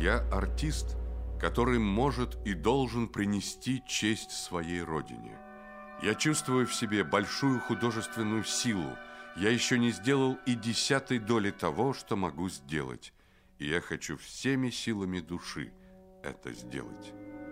Я артист, который может и должен принести честь своей родине. Я чувствую в себе большую художественную силу. Я еще не сделал и 10-й доли того, что могу сделать. И я хочу всеми силами души это сделать.